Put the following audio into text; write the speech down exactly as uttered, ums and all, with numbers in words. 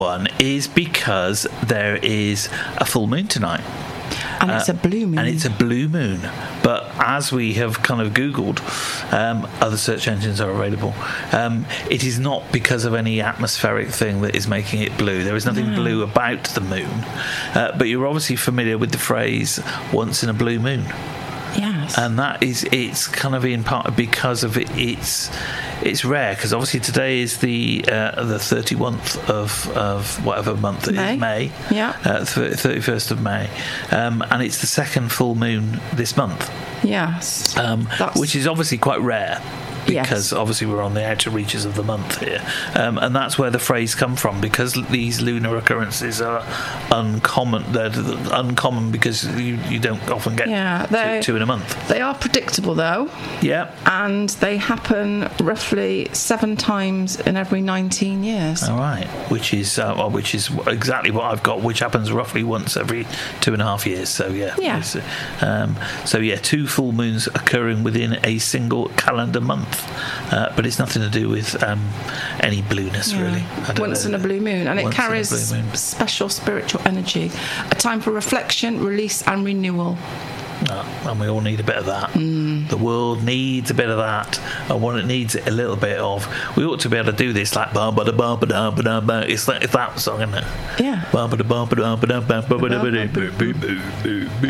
one is because there is a full moon tonight. And it's a blue moon. And it's a blue moon. But as we have kind of Googled, um, other search engines are available. Um, it is not because of any atmospheric thing that is making it blue. There is nothing No. blue about the moon. Uh, but you're obviously familiar with the phrase, once in a blue moon. Yes. And that is, it's kind of in part because of it, it's it's rare, because obviously today is the uh, the thirty-first of, of whatever month it May. is, May. Yeah. Uh, thirty-first of May. Um, and it's the second full moon this month. Yes. Um, That's- which is obviously quite rare. Because Yes. obviously we're on the outer reaches of the month here, um, and that's where the phrase come from. Because these lunar occurrences are uncommon. They're uncommon because you, you don't often get Yeah, two, they- two in a month. They are predictable, though, Yeah. and they happen roughly seven times in every nineteen years. All right. Which is uh, well, which is exactly what I've got. Which happens roughly once every two and a half years. So yeah. Yeah. It's, uh, Um, so yeah, two full moons occurring within a single calendar month. Uh, but it's nothing to do with um, any blueness, Yeah. really. I don't Once know. in a blue moon, and it Once in a carries blue moon. special spiritual energy, a time for reflection, release, and renewal. Uh, and we all need a bit of that. Mm. The world needs a bit of that, and what it needs a little bit of. We ought to be able to do this like ba ba da ba ba da ba da ba. It's that, it's that song, isn't it? Yeah. Ba ba da ba ba da ba da ba ba ba da ba da boo boo boo boo boo